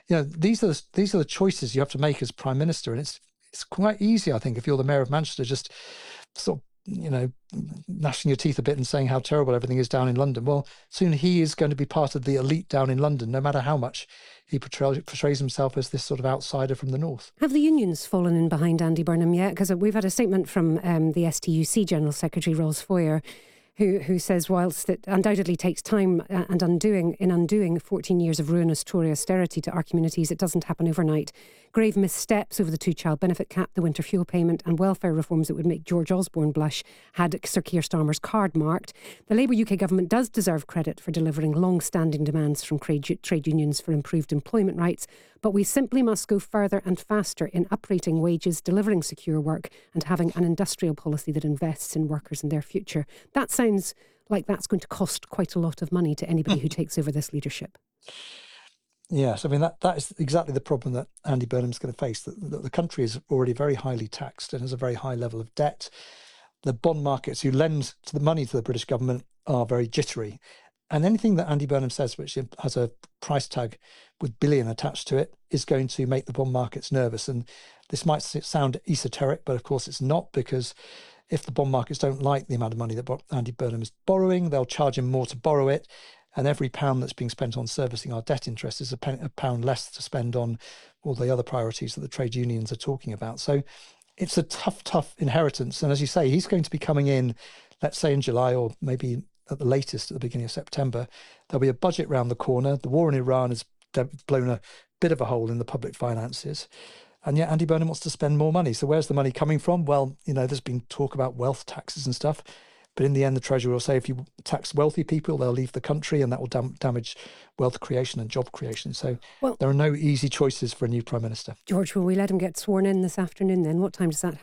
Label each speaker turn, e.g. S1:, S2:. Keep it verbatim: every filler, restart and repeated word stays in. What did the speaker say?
S1: you know, these are the, these are the choices you have to make as Prime Minister, and it's it's quite easy, I think, if you're the Mayor of Manchester, just sort of, you know, gnashing your teeth a bit and saying how terrible everything is down in London. Well, soon he is going to be part of the elite down in London, no matter how much he portrays, portrays himself as this sort of outsider from the north.
S2: Have the unions fallen in behind Andy Burnham yet? Because we've had a statement from um, the S T U C General Secretary, Rolls Foyer, who who says whilst it undoubtedly takes time and undoing in undoing fourteen years of ruinous Tory austerity to our communities, it doesn't happen overnight. Grave missteps over the two-child benefit cap, the winter fuel payment and welfare reforms that would make George Osborne blush had Sir Keir Starmer's card marked. The Labour U K government does deserve credit for delivering long-standing demands from trade unions for improved employment rights, but we simply must go further and faster in uprating wages, delivering secure work and having an industrial policy that invests in workers and their future. That sounds like that's going to cost quite a lot of money to anybody who takes over this leadership.
S1: Yes, I mean, that, that is exactly the problem that Andy Burnham's going to face. That the, the country is already very highly taxed and has a very high level of debt. The bond markets who lend to the money to the British government are very jittery. And anything that Andy Burnham says, which has a price tag with billion attached to it, is going to make the bond markets nervous. And this might sound esoteric, but of course it's not, because if the bond markets don't like the amount of money that Andy Burnham is borrowing, they'll charge him more to borrow it. And every pound that's being spent on servicing our debt interest is a, pen, a pound less to spend on all the other priorities that the trade unions are talking about. So it's a tough, tough inheritance. And as you say, he's going to be coming in, let's say in July or maybe at the latest at the beginning of September. There'll be a budget round the corner. The war in Iran has blown a bit of a hole in the public finances. And yet Andy Burnham wants to spend more money. So where's the money coming from? Well, you know, there's been talk about wealth taxes and stuff. But in the end, the Treasury will say if you tax wealthy people, they'll leave the country, and that will dam- damage wealth creation and job creation. So well, there are no easy choices for a new Prime Minister.
S2: George, will we let him get sworn in this afternoon then? What time does that